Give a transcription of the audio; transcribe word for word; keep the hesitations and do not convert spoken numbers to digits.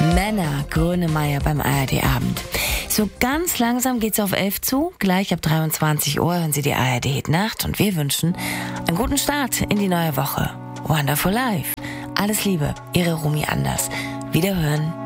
Männer, Grönemeyer beim A R D-Abend. So ganz langsam geht's auf elf zu. Gleich ab dreiundzwanzig Uhr hören Sie die A R D-Hit-Nacht und wir wünschen einen guten Start in die neue Woche. Wonderful Life. Alles Liebe, Ihre Rumi Anders. Wiederhören.